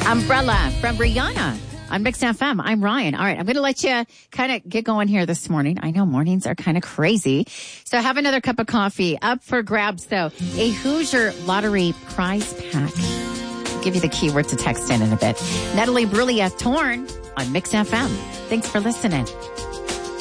Umbrella from Rihanna on Mix FM. I'm Ryan. All right, I'm going to let you kind of get going here this morning. I know mornings are kind of crazy. So have another cup of coffee. Up for grabs, though, a Hoosier Lottery prize pack. I'll give you the keyword to text in a bit. Natalie Bruglia, Torn on Mix FM. Thanks for listening.